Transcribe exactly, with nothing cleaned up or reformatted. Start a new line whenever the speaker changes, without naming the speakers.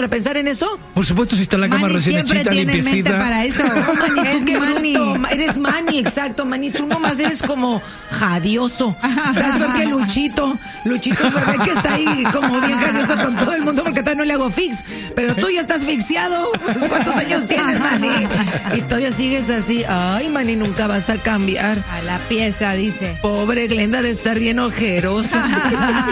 para pensar en eso?
Por supuesto, si está la cama
Manny
recién
siempre
hechita,
tiene mente
limpiecita.
para eso.
Manny,
Es
tú qué
Manny.
bruto. Ma- Eres Manny, exacto, Manny. Tú nomás eres como jadioso. Estás peor que Luchito. Luchito es bebé que está ahí como bien jadioso con todo el mundo porque todavía no le hago fix. Pero tú ya estás asfixiado. Pues, ¿cuántos años tienes, Manny? Y todavía sigues así. Ay, Manny, nunca vas a cambiar.
A la pieza, dice.
Pobre Glenda de estar bien ojerosa.